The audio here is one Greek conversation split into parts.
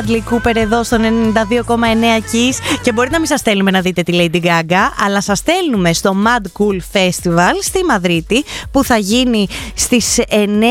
Cooper εδώ στο 92,9 Kiss. Και μπορεί να μην σας στέλνουμε να δείτε τη Lady Gaga, αλλά σας στέλνουμε στο Mad Cool Festival στη Μαδρίτη, που θα γίνει στις 9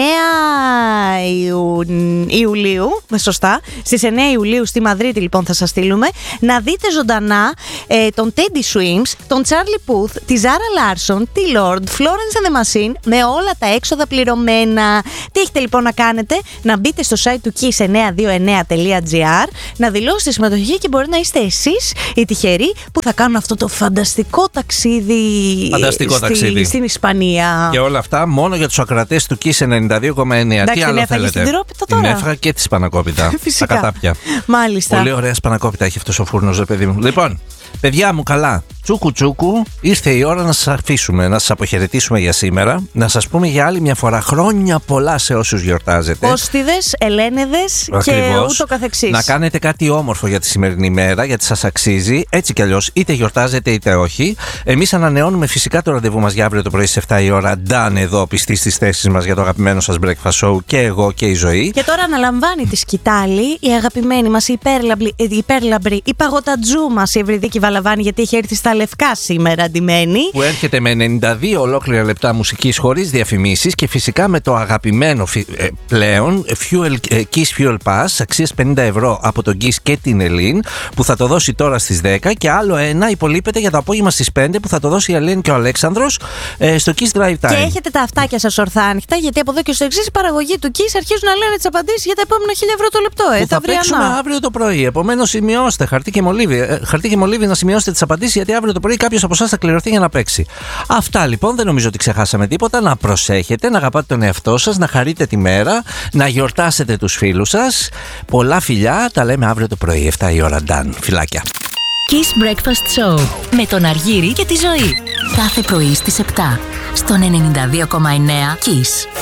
Ιουλίου. Σωστά. Στις 9 Ιουλίου στη Μαδρίτη, λοιπόν, θα σας στείλουμε να δείτε ζωντανά τον Teddy Swims, τον Charlie Puth, τη Zara Larsson, τη Lord, Florence and the Machine, με όλα τα έξοδα πληρωμένα. Τι έχετε λοιπόν να κάνετε? Να μπείτε στο site του kiss929.gr, να δηλώσετε συμμετοχή και μπορεί να είστε εσείς οι τυχεροί που θα κάνουν αυτό το φανταστικό ταξίδι, στην Ισπανία. Και όλα αυτά μόνο για τους ακροατές του Kiss 92,9. Τι άλλο θέλετε? Την έφαγα και τη σπανακόπιτα. Φυσικά. Τα κατάπια. Μάλιστα. Πολύ ωραία σπανακόπιτα έχει αυτός ο φούρνος, ρε παιδί μου. Λοιπόν, παιδιά μου, καλά. Τσούκου τσούκου, ήρθε η ώρα να σας αφήσουμε, να σας αποχαιρετήσουμε για σήμερα. Να σας πούμε για άλλη μια φορά χρόνια πολλά σε όσους γιορτάζετε. Όστιδες, Ελένεδες και ούτω καθεξής. Να κάνετε κάτι όμορφο για τη σημερινή μέρα, γιατί σας αξίζει. Έτσι κι αλλιώς, είτε γιορτάζετε είτε όχι. Εμείς ανανεώνουμε φυσικά το ραντεβού μας για αύριο το πρωί στις 7 η ώρα. Ντάν εδώ, πιστοί στις θέσεις μας για το αγαπημένο σας breakfast show, και εγώ και η Ζωή. Και τώρα αναλαμβάνει τη σκητάλη η αγαπημένη μας, η υπέρλαμπρη, η παγωτατζού μας, η Ευρυδίκη Βαλαβάνη, γιατί έχει έρθει στα λευκά σήμερα αντιμένη. Που έρχεται με 92 ολόκληρα λεπτά μουσικής χωρίς διαφημίσεις και φυσικά με το αγαπημένο πλέον Kiss Fuel Pass αξίας 50 ευρώ από τον Kiss και την Ελίν, που θα το δώσει τώρα στις 10, και άλλο ένα υπολείπεται για το απόγευμα στις 5 που θα το δώσει η Ελίν και ο Αλέξανδρος στο Kiss Drive Time. Και έχετε τα αυτάκια σας ορθά ανοιχτά, γιατί από εδώ και στο εξής η παραγωγή του Kiss αρχίζουν να λένε τις απαντήσεις για τα επόμενα 1000 ευρώ το λεπτό. Που θα παίξουμε αύριο το πρωί. Επομένως, σημειώστε χαρτί και μολύβι να σημειώσετε τις απαντήσεις, γιατί αύριο το πρωί κάποιος από εσάς θα κληρωθεί για να παίξει. Αυτά λοιπόν, δεν νομίζω ότι ξεχάσαμε τίποτα. Να προσέχετε, να αγαπάτε τον εαυτό σας, να χαρείτε τη μέρα, να γιορτάσετε τους φίλους σας. Πολλά φιλιά, τα λέμε αύριο το πρωί, 7 η ώρα. Ντάν, φιλάκια. Kiss Breakfast Show με τον Αργύρη και τη Ζωή. Κάθε πρωί στις 7 στον 92,9 Kiss.